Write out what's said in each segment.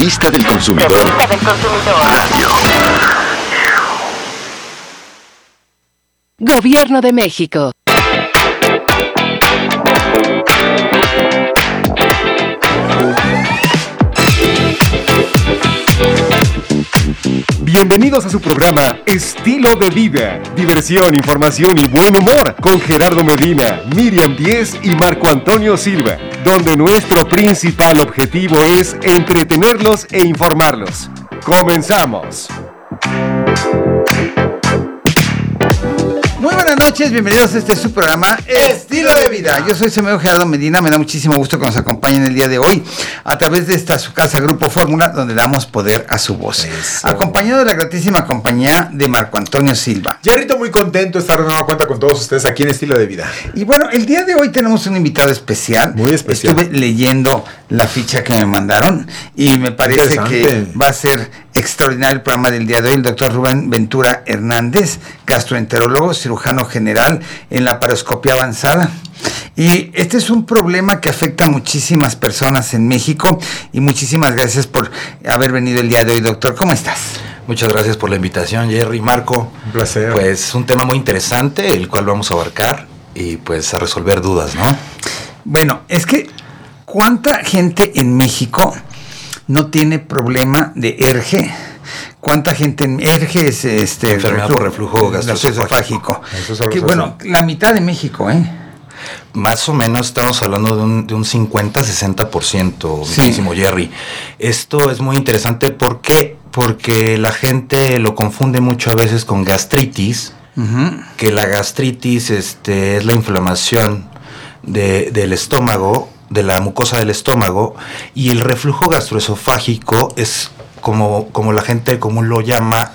Revista del Consumidor. Radio. Gobierno de México. Bienvenidos a su programa Estilo de Vida, diversión, información y buen humor con Gerardo Medina, Miriam Díez y Marco Antonio Silva, donde nuestro principal objetivo es entretenerlos e informarlos. ¡Comenzamos! Muy buenas noches, bienvenidos a este su programa Estilo de Vida. Yo soy su amigo Gerardo Medina, me da muchísimo gusto que nos acompañen el día de hoy a través de esta su casa Grupo Fórmula, donde damos poder a su voz. Eso. Acompañado de la gratísima compañía de Marco Antonio Silva. Yarrito, muy contento de estar de nueva cuenta con todos ustedes aquí en Estilo de Vida. Y bueno, el día de hoy tenemos un invitado especial. Muy especial. Estuve leyendo la ficha que me mandaron y me parece que va a ser extraordinario el programa del día de hoy. El doctor Rubén Ventura Hernández, gastroenterólogo, cirujano general en la laparoscopia avanzada. Y este es un problema que afecta a muchísimas personas en México y muchísimas gracias por haber venido el día de hoy, doctor. ¿Cómo estás? Muchas gracias por la invitación, Jerry, Marco. Un placer. Pues un tema muy interesante, el cual vamos a abarcar y pues a resolver dudas, ¿no? Bueno, es que ¿cuánta gente en México no tiene problema de ERGE? ¿Cuánta gente en ERGE es enfermedad por reflujo gastroesofágico? Que, bueno, la mitad de México, Más o menos estamos hablando de un 50-60%, sí. Muchísimo, Jerry. Esto es muy interesante porque la gente lo confunde mucho a veces con gastritis, que la gastritis es la inflamación del estómago, de la mucosa del estómago, y el reflujo gastroesofágico es como la gente común lo llama,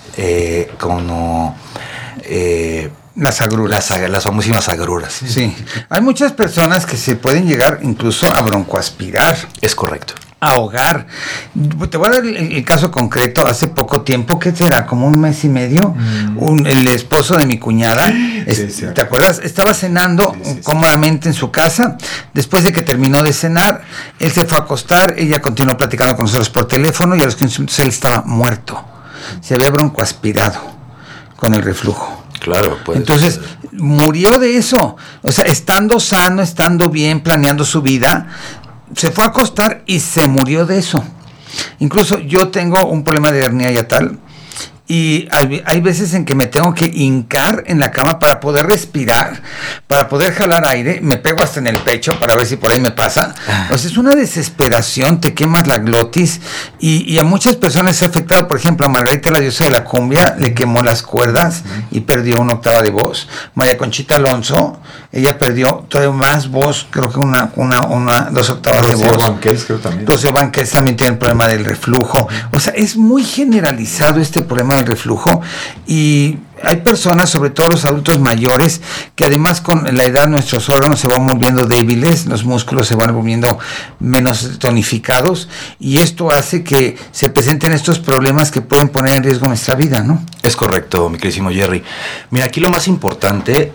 las agruras. Las famosísimas agruras. Sí. Hay muchas personas que se pueden llegar incluso a broncoaspirar. Es correcto. A ahogar. Te voy a dar el caso concreto. Hace poco tiempo, ¿qué será? Como un mes y medio, el esposo de mi cuñada, ¿te acuerdas? Estaba cenando cómodamente en su casa. Después de que terminó de cenar, él se fue a acostar, ella continuó platicando con nosotros por teléfono y a los 15 minutos él estaba muerto. Se había broncoaspirado con el reflujo. Claro, pues. Entonces, murió de eso. O sea, estando sano, estando bien, planeando su vida, se fue a acostar y se murió de eso. Incluso yo tengo un problema de hernia hiatal y hay veces en que me tengo que hincar en la cama para poder respirar, para poder jalar aire, me pego hasta en el pecho para ver si por ahí me pasa. Entonces es una desesperación, te quemas la glotis y a muchas personas se ha afectado. Por ejemplo, a Margarita, la diosa de la cumbia, le quemó las cuerdas y perdió una octava de voz. María Conchita Alonso, ella perdió todavía más voz, creo que 2 octavas de voz. Rocío Banquels también tiene el problema del reflujo. O sea, es muy generalizado este problema del reflujo y hay personas, sobre todo los adultos mayores, que además con la edad nuestros órganos se van volviendo débiles, los músculos se van volviendo menos tonificados y esto hace que se presenten estos problemas que pueden poner en riesgo nuestra vida, ¿no? Es correcto, mi queridísimo Jerry. Mira, aquí lo más importante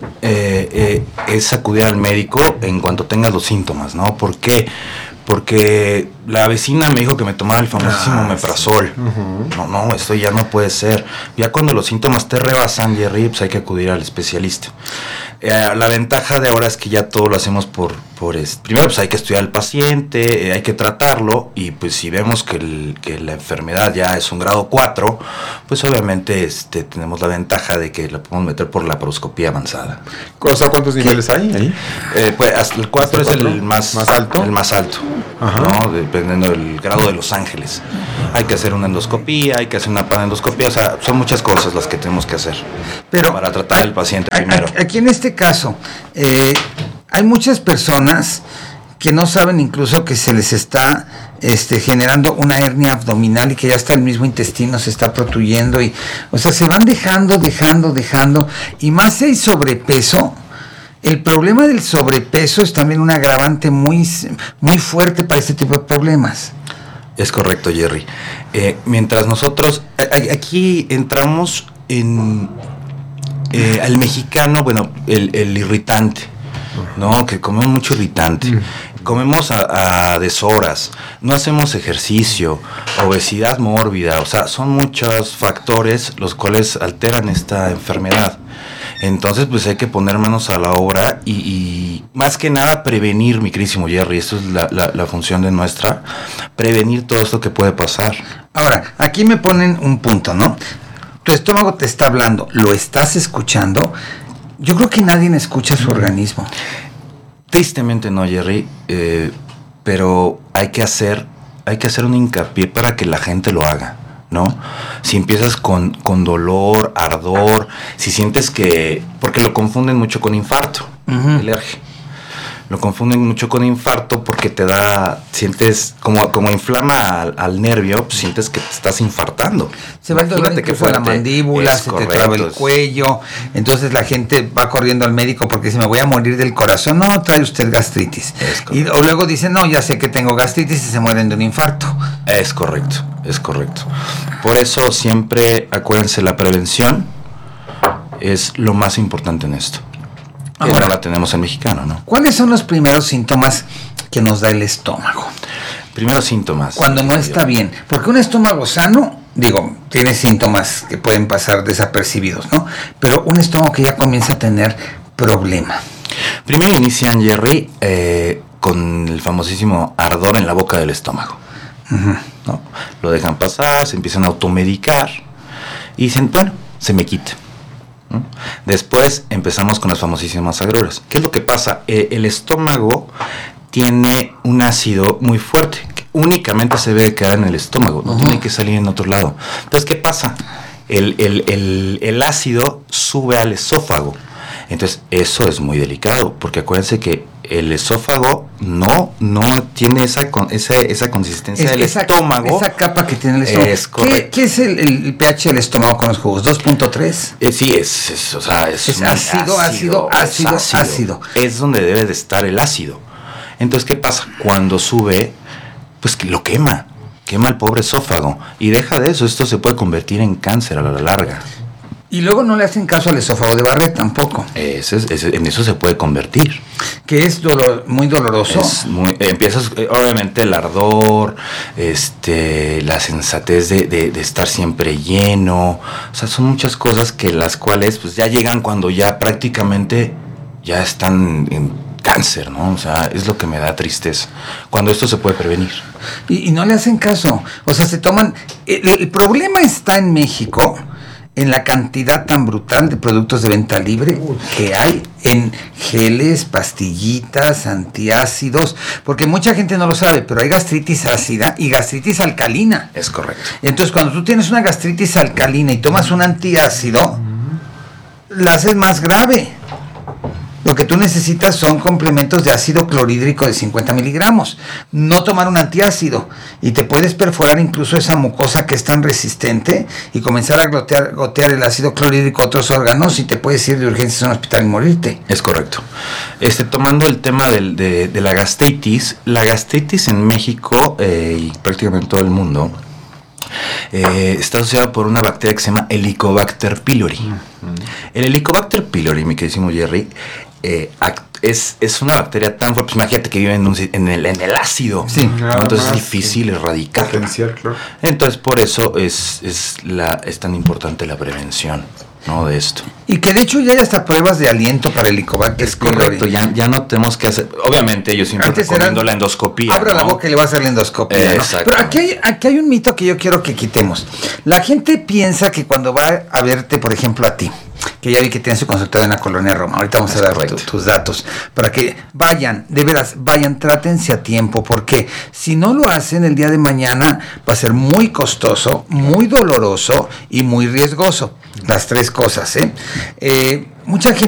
es acudir al médico en cuanto tengas los síntomas, ¿no? ¿Por qué? Porque la vecina me dijo que me tomara el famosísimo Omeprazol. No, esto ya no puede ser. Ya cuando los síntomas te rebasan, Jerry, pues hay que acudir al especialista. La ventaja de ahora es que ya todo lo hacemos primero pues hay que estudiar al paciente, hay que tratarlo, y pues si vemos que la enfermedad ya es un grado 4, pues obviamente tenemos la ventaja de que la podemos meter por la laparoscopia avanzada. ¿Cuántos niveles hay ahí? Pues hasta el 4 es el más alto. El más alto, ¿no? Dependiendo del grado de Los Ángeles. Hay que hacer una endoscopía, hay que hacer una panendoscopia, o sea, son muchas cosas las que tenemos que hacer para tratar al paciente primero. Aquí en este caso, hay muchas personas que no saben incluso que se les está generando una hernia abdominal y que ya está el mismo intestino, se está protuyendo y, o sea, se van dejando y más si hay sobrepeso. El problema del sobrepeso es también un agravante muy fuerte para este tipo de problemas. Es correcto, Jerry. Mientras nosotros, aquí entramos en al mexicano, bueno, el irritante, ¿no? Que comemos mucho irritante. comemos a deshoras, no hacemos ejercicio, obesidad mórbida, o sea, son muchos factores los cuales alteran esta enfermedad. Entonces, pues hay que poner manos a la obra y más que nada prevenir, mi querísimo Jerry, esto es la función de nuestra, prevenir todo esto que puede pasar. Ahora, aquí me ponen un punto, ¿no? Tu estómago te está hablando, lo estás escuchando. Yo creo que nadie escucha su organismo. Tristemente no, Jerry, pero hay que hacer un hincapié para que la gente lo haga, ¿no? Si empiezas con dolor, ardor, si sientes que... Porque lo confunden mucho con infarto, el ERGE. Lo confunden mucho con infarto porque te da... Sientes como inflama al nervio, pues sientes que te estás infartando. Se va el dolor incluso a la mandíbula, se te traba el cuello. Entonces la gente va corriendo al médico porque dice, me voy a morir del corazón. No, trae usted gastritis. O luego dicen, no, ya sé que tengo gastritis y se mueren de un infarto. Es correcto, es correcto. Por eso siempre, acuérdense, la prevención es lo más importante en esto. Que no la tenemos en mexicano, ¿no? ¿Cuáles son los primeros síntomas que nos da el estómago? Primeros síntomas. Cuando no está bien. Porque un estómago sano, tiene síntomas que pueden pasar desapercibidos, ¿no? Pero un estómago que ya comienza a tener problema. Primero inician, Jerry, con el famosísimo ardor en la boca del estómago. ¿No? Lo dejan pasar, se empiezan a automedicar y dicen, bueno, se me quita. ¿No? Después empezamos con las famosísimas agruras. ¿Qué es lo que pasa? El estómago tiene un ácido muy fuerte que únicamente se debe quedar en el estómago, no tiene que salir en otro lado. Entonces, ¿qué pasa? El ácido sube al esófago. Entonces, eso es muy delicado, porque acuérdense que el esófago no tiene esa consistencia del estómago. Esa capa que tiene el estómago. Es correcto. ¿Qué es el pH del estómago con los jugos? ¿2.3? Sí, es ácido. Es donde debe de estar el ácido. Entonces, ¿qué pasa? Cuando sube, pues que lo quema el pobre esófago. Y deja de eso, esto se puede convertir en cáncer a la larga. Y luego no le hacen caso al esófago de Barrett tampoco. En eso se puede convertir. Que es muy doloroso. Empiezas, obviamente, el ardor, la sensatez de estar siempre lleno. O sea, son muchas cosas que las cuales pues ya llegan cuando ya prácticamente ya están en cáncer, ¿no? O sea, es lo que me da tristeza. Cuando esto se puede prevenir. Y no le hacen caso. O sea, se toman... El problema está en México, en la cantidad tan brutal de productos de venta libre que hay en geles, pastillitas, antiácidos, porque mucha gente no lo sabe, pero hay gastritis ácida y gastritis alcalina. Es correcto. Entonces, cuando tú tienes una gastritis alcalina y tomas un antiácido, la haces más grave. Lo que tú necesitas son complementos de ácido clorhídrico de 50 miligramos. No tomar un antiácido. Y te puedes perforar incluso esa mucosa que es tan resistente y comenzar a gotear el ácido clorhídrico a otros órganos y te puedes ir de urgencias a un hospital y morirte. Es correcto. Tomando el tema de la gastritis en México y prácticamente en todo el mundo, está asociado por una bacteria que se llama Helicobacter pylori. El Helicobacter pylori, mi queridísimo Jerry, es una bacteria tan fuerte, pues imagínate que vive en el ácido, sí, ¿no? Entonces es difícil erradicarla. Potencial, claro. Entonces por eso es tan importante la prevención, ¿no? De esto. Y que de hecho ya hay hasta pruebas de aliento para el Helicobacter Es correcto, ya no tenemos que hacer, obviamente yo siempre recomiendo la endoscopía. Abra la boca y le va a hacer la endoscopía, ¿no? Pero aquí hay un mito que yo quiero que quitemos. La gente piensa que cuando va a verte, por ejemplo, a ti, que ya vi que tienes su consultorio en la Colonia Roma, ahorita vamos a dar tus datos, para que vayan, de veras, trátense a tiempo, porque si no lo hacen el día de mañana va a ser muy costoso, muy doloroso y muy riesgoso, las tres cosas, mucha gente